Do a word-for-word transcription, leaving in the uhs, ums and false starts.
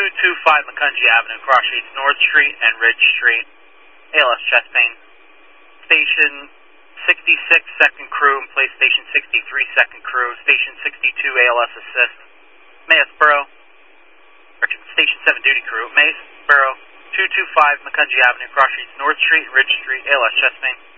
two two five Macungie Avenue, cross streets North Street and Ridge Street, A L S chest pain. Station sixty-six second crew, and place station sixty-three second crew, station sixty-two A L S assist. Mayes Borough, station seven duty crew, Mayes Borough, two two five Macungie Avenue, cross streets North Street, Ridge Street, A L S chest pain.